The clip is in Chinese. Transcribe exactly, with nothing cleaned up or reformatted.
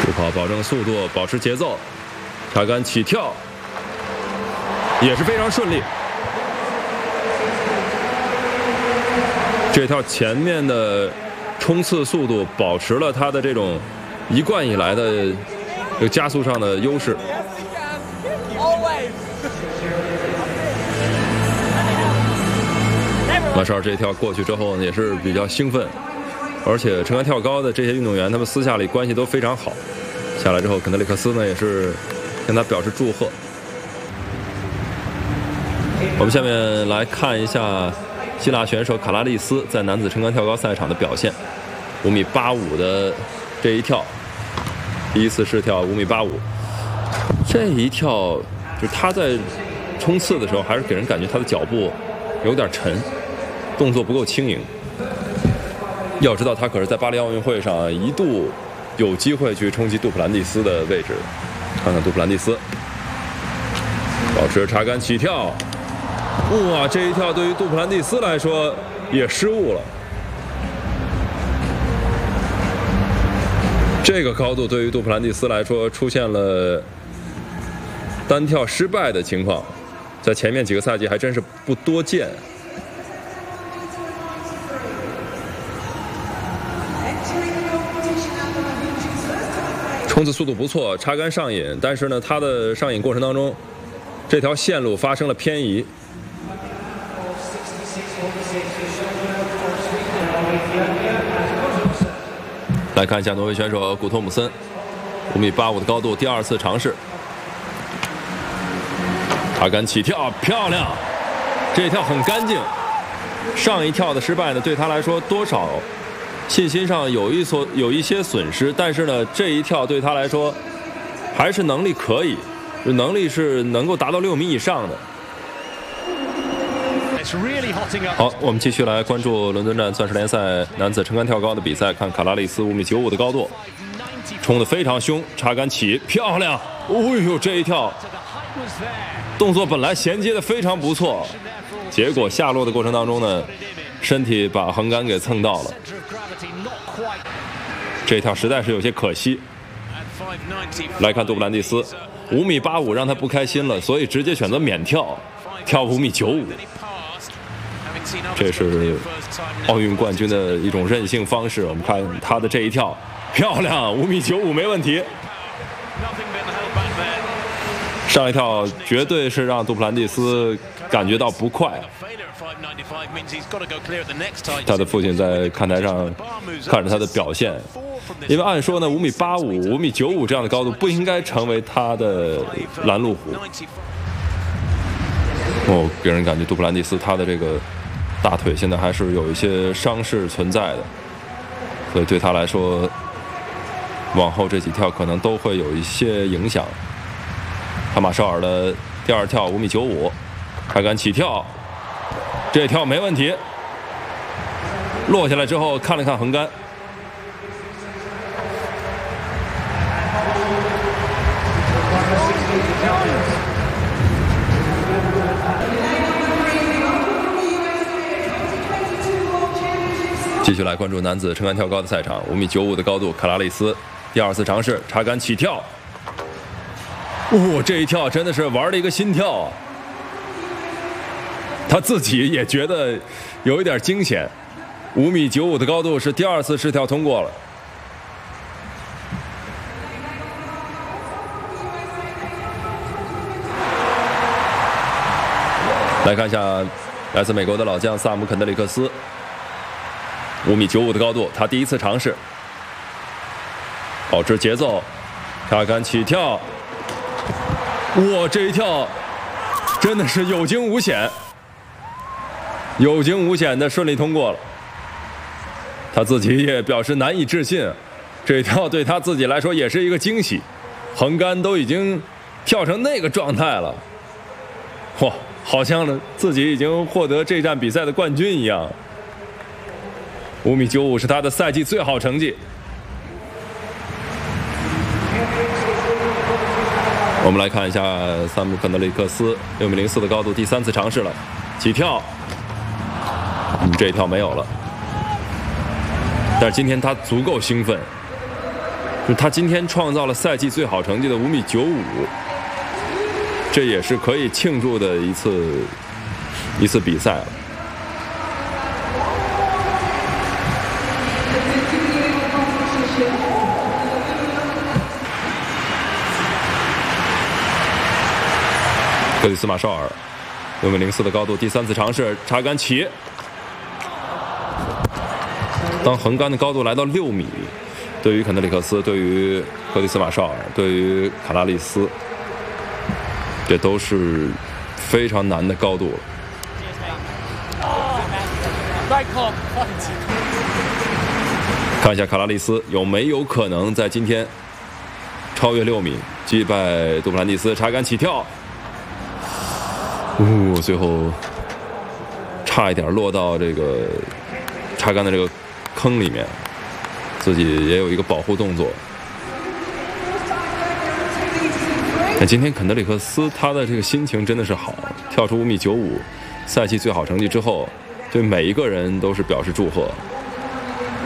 助跑保证速度，保持节奏，插杆起跳也是非常顺利。这条前面的冲刺速度保持了它的这种一贯以来的这个加速上的优势。马绍尔这一跳过去之后呢，也是比较兴奋，而且撑杆跳高的这些运动员，他们私下里关系都非常好。下来之后，肯德里克斯呢也是跟他表示祝贺。我们下面来看一下希腊选手卡拉利斯在男子撑杆跳高赛场的表现。五米八五的这一跳，第一次试跳五米八五，这一跳就是他在冲刺的时候，还是给人感觉他的脚步有点沉，动作不够轻盈。要知道，他可是在巴黎奥运会上一度有机会去冲击杜普兰蒂斯的位置。看看杜普兰蒂斯，保持插杆起跳。哇，这一跳对于杜普兰蒂斯来说也失误了。这个高度对于杜普兰蒂斯来说出现了单跳失败的情况，在前面几个赛季还真是不多见。冲刺速度不错，插杆上引，但是呢，他的上引过程当中，这条线路发生了偏移。来看一下挪威选手古托姆森，五米八五的高度，第二次尝试，插杆起跳，漂亮！这一跳很干净。上一跳的失败呢，对他来说多少信心上有一所有一些损失，但是呢，这一跳对他来说还是能力可以，能力是能够达到六米以上的。好，我们继续来关注伦敦站钻石联赛男子撑杆跳高的比赛，看卡拉利斯五米九五的高度，冲得非常凶，插杆起，漂亮！哦呦，这一跳动作本来衔接的非常不错，结果下落的过程当中呢，身体把横杆给蹭到了，这一跳实在是有些可惜。来看杜布兰蒂斯，五米八五让他不开心了，所以直接选择免跳，跳五米九五。这是奥运冠军的一种任性方式。我们看他的这一跳，漂亮，五米九五没问题。上一跳绝对是让杜普兰蒂斯感觉到不快。他的父亲在看台上看着他的表现，因为按说呢，五米八五、五米九五这样的高度不应该成为他的拦路虎。哦，给人感觉杜普兰蒂斯他的这个大腿现在还是有一些伤势存在的，所以对他来说，往后这几跳可能都会有一些影响。看马绍尔的第二跳五米九五，开杆起跳，这一跳没问题。落下来之后看了看横杆，继续来关注男子撑杆跳高的赛场，五米九五的高度，卡拉利斯第二次尝试插杆起跳。哦，这一跳真的是玩了一个心跳啊！他自己也觉得有一点惊险。五米九五的高度是第二次试跳通过了。来看一下来自美国的老将萨姆肯德里克斯，五米九五的高度，他第一次尝试，保持节奏，插杆起跳。哇，这一跳真的是有惊无险，有惊无险的顺利通过了。他自己也表示难以置信，这一跳对他自己来说也是一个惊喜，横杆都已经跳成那个状态了，哇，好像呢自己已经获得这站比赛的冠军一样。五米九五是他的赛季最好成绩。我们来看一下萨姆肯德里克斯六米零四的高度，第三次尝试了，起跳，嗯，这一跳没有了。但是今天他足够兴奋， 就是他今天创造了赛季最好成绩的五米九五，这也是可以庆祝的一次一次比赛了。克里斯马绍尔六米零四的高度，第三次尝试插杆起。当横杆的高度来到六米，对于肯德里克斯，对于克里斯马绍尔，对于卡拉利斯，这都是非常难的高度了。看一下卡拉利斯有没有可能在今天超越六米，击败杜普兰蒂斯，插杆起跳。呜、哦，最后差一点落到这个插杆的这个坑里面，自己也有一个保护动作。那今天肯德里克斯他的这个心情真的是好，跳出五米九五，赛季最好成绩之后，对每一个人都是表示祝贺。